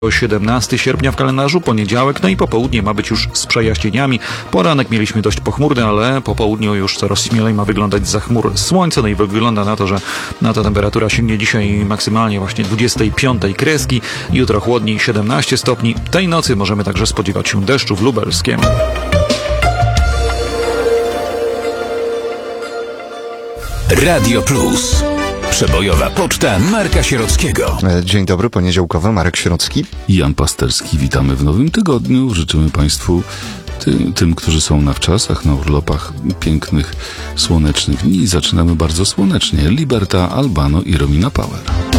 17 sierpnia w kalendarzu, poniedziałek, no i popołudnie ma być już z przejaśnieniami. Poranek mieliśmy dość pochmurny, ale po południu już coraz śmielej ma wyglądać zza chmur słońce, no i wygląda na to, że ta temperatura sięgnie dzisiaj maksymalnie właśnie 25 kreski, jutro chłodniej 17 stopni. Tej nocy możemy także spodziewać się deszczu w Lubelskiem. Radio Plus. Przebojowa poczta Marka Sierockiego. Dzień dobry, poniedziałkowy, Marek Sierocki. I Jan Pasterski. Witamy w nowym tygodniu. Życzymy Państwu, tym, którzy są na wczasach, na urlopach, pięknych, słonecznych dni. Zaczynamy bardzo słonecznie. Liberta, Albano i Romina Power.